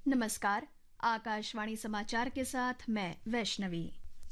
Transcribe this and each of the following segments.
नमस्कार। आकाशवाणी समाचार के साथ मैं वैष्णवी।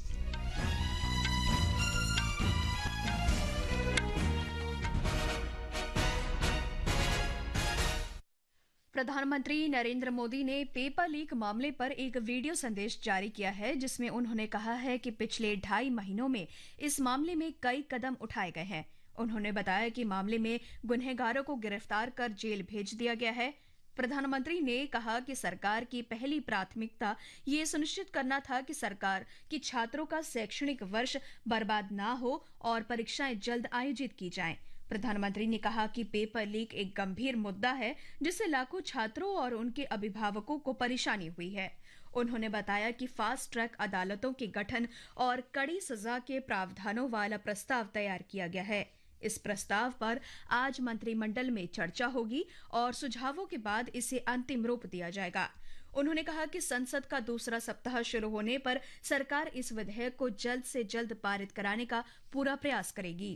प्रधानमंत्री नरेंद्र मोदी ने पेपर लीक मामले पर एक वीडियो संदेश जारी किया है, जिसमें उन्होंने कहा है कि पिछले 2.5 महीनों में इस मामले में कई कदम उठाए गए हैं। उन्होंने बताया कि मामले में गुनहगारों को गिरफ्तार कर जेल भेज दिया गया है। प्रधानमंत्री ने कहा कि सरकार की पहली प्राथमिकता ये सुनिश्चित करना था कि सरकार की छात्रों का शैक्षणिक वर्ष बर्बाद ना हो और परीक्षाएं जल्द आयोजित की जाएं। प्रधानमंत्री ने कहा कि पेपर लीक एक गंभीर मुद्दा है, जिससे लाखों छात्रों और उनके अभिभावकों को परेशानी हुई है। उन्होंने बताया कि फास्ट ट्रैक अदालतों के गठन और कड़ी सजा के प्रावधानों वाला प्रस्ताव तैयार किया गया है। इस प्रस्ताव पर आज मंत्रिमंडल में चर्चा होगी और सुझावों के बाद इसे अंतिम रूप दिया जाएगा। उन्होंने कहा कि संसद का दूसरा सप्ताह शुरू होने पर सरकार इस विधेयक को जल्द से जल्द पारित कराने का पूरा प्रयास करेगी।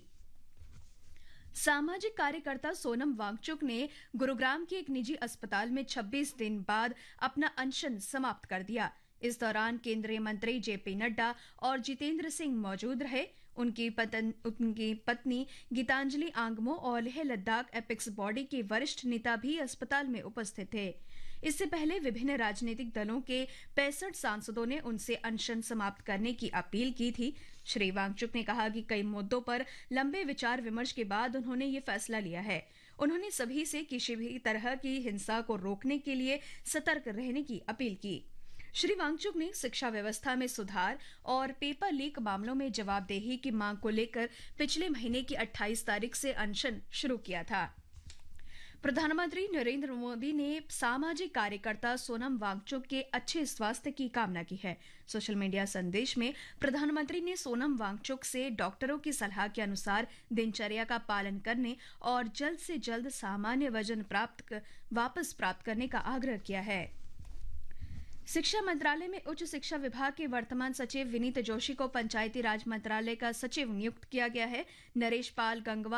सामाजिक कार्यकर्ता सोनम वांगचुक ने गुरुग्राम के एक निजी अस्पताल में 26 दिन बाद अपना अनशन समाप्त कर दिया। इस दौरान केंद्रीय मंत्री जेपी नड्डा और जितेंद्र सिंह मौजूद रहे। उनकी पत्नी गीतांजलि आंगमो और लेह लद्दाख एपेक्स बॉडी के वरिष्ठ नेता भी अस्पताल में उपस्थित थे। इससे पहले विभिन्न राजनीतिक दलों के 65 सांसदों ने उनसे अनशन समाप्त करने की अपील की थी। श्री वांगचुक ने कहा कि कई मुद्दों पर लंबे विचार विमर्श के बाद उन्होंने ये फैसला लिया है। उन्होंने सभी से किसी भी तरह की हिंसा को रोकने के लिए सतर्क रहने की अपील की। श्री वांगचुक ने शिक्षा व्यवस्था में सुधार और पेपर लीक मामलों में जवाबदेही की मांग को लेकर पिछले महीने की 28 तारीख से अनशन शुरू किया था। प्रधानमंत्री नरेंद्र मोदी ने सामाजिक कार्यकर्ता सोनम वांगचुक के अच्छे स्वास्थ्य की कामना की है। सोशल मीडिया संदेश में प्रधानमंत्री ने सोनम वांगचुक से डॉक्टरों की सलाह के अनुसार दिनचर्या का पालन करने और जल्द से जल्द सामान्य वजन वापस प्राप्त करने का आग्रह किया है। शिक्षा मंत्रालय में उच्च शिक्षा विभाग के वर्तमान सचिव विनीत जोशी को पंचायती राज मंत्रालय का सचिव नियुक्त किया गया है। नरेश पाल गंगवा